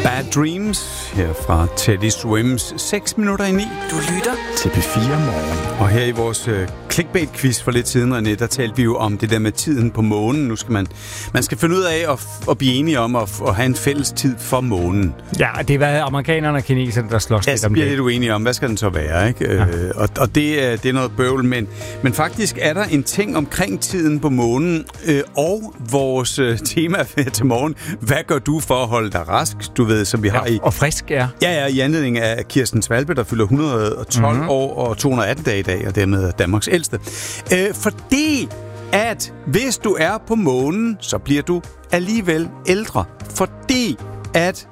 Bad Dreams her fra Teddy Swims 6 minutter i 9. Du lytter til P4 Morgen. Og her i vores clickbait-quiz for lidt siden, René, der talte vi jo om det der med tiden på månen. Nu skal man skal finde ud af at blive enige om at have en fælles tid for månen. Ja, det var amerikanerne og kineserne, der slås lidt om det. Jeg bliver lidt uenige om, hvad skal den så være, ikke? Ja. Og det er noget bøvl, men faktisk er der en ting omkring tiden på månen, og vores tema til morgen. Hvad gør du for at holde dig rask? Du ved, som vi har i... Og frisk, ja. Ja, i anledning af Kirsten Svalbe, der fylder 112 år og 218 dage i dag, og dermed er Danmarks ældste. Fordi at hvis du er på månen, så bliver du alligevel ældre. Fordi at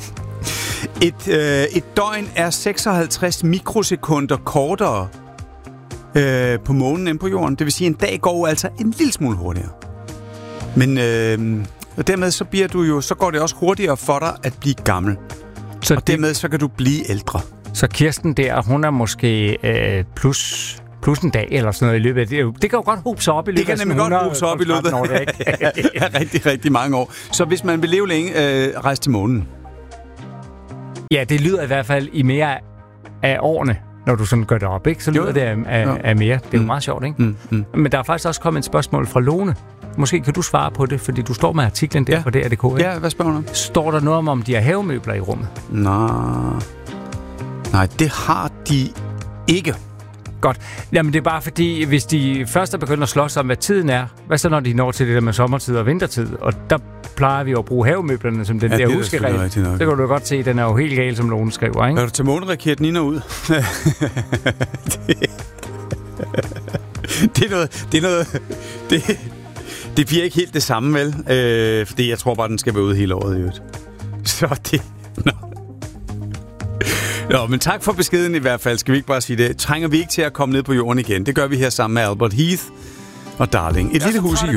et døgn er 56 mikrosekunder kortere på månen end på jorden. Det vil sige, at en dag går altså en lille smule hurtigere. Men og dermed så går det også hurtigere for dig at blive gammel. Og dermed så kan du blive ældre. Så Kirsten der, hun er måske plus en dag eller sådan noget i løbet af det. Det kan jo godt hobe sig op i løbet af 100. Det kan nemlig godt hobe sig op i løbet af rigtig, rigtig mange år. Så hvis man vil leve længe, rejse til månen. Ja, det lyder i hvert fald i mere af årene, når du sådan gør det op, ikke? Så lyder det af mere. Det er jo meget sjovt, ikke? Men der er faktisk også kommet et spørgsmål fra Lone. Måske kan du svare på det, fordi du står med artiklen der på DR.dk, ikke? Ja, hvad spørger du om? Står der noget om de har havemøbler i rummet? Nej, det har de ikke. Godt. Jamen, det er bare fordi, hvis de først er begyndt at slås om, hvad tiden er, hvad så når de når til det der med sommertid og vintertid? Og der plejer vi jo at bruge havemøblerne som den der huskeregel. Så kan du godt se, den er jo helt gal, som nogen skriver, ikke? Er du til måneraketten ind og ud? Det bliver ikke helt det samme, vel? Fordi jeg tror bare, den skal være ude hele året i øvrigt. Så det... Nå, men tak for beskeden i hvert fald. Skal vi ikke bare sige det? Trænger vi ikke til at komme ned på jorden igen? Det gør vi her sammen med Albert Heath og Darling. Et lille hus i